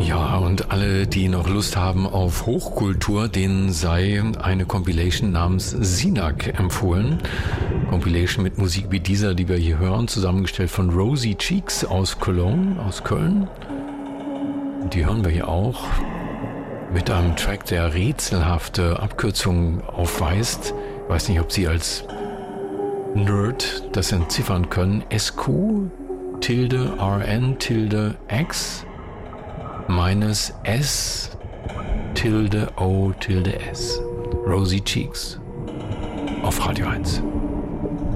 Ja, und alle, die noch Lust haben auf Hochkultur, denen sei eine Compilation namens Sinak empfohlen. Compilation mit Musik wie dieser, die wir hier hören, zusammengestellt von Rosy Cheeks aus Cologne, aus Köln. Die hören wir hier auch mit einem Track, der rätselhafte Abkürzungen aufweist. Ich weiß nicht, ob Sie als Nerd das entziffern können. SQ tilde RN tilde X minus S tilde O tilde S. Rosy Cheeks auf Radio 1.